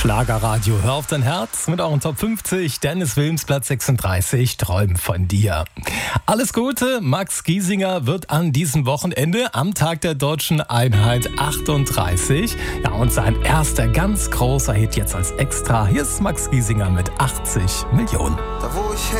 Schlagerradio, hör auf dein Herz mit euren Top 50. Dennis Wilms, Platz 36, Träum von dir. Alles Gute, Max Giesinger wird an diesem Wochenende am Tag der Deutschen Einheit 38. Ja, und sein erster ganz großer Hit jetzt als Extra. Hier ist Max Giesinger mit 80 Millionen. Da wo ich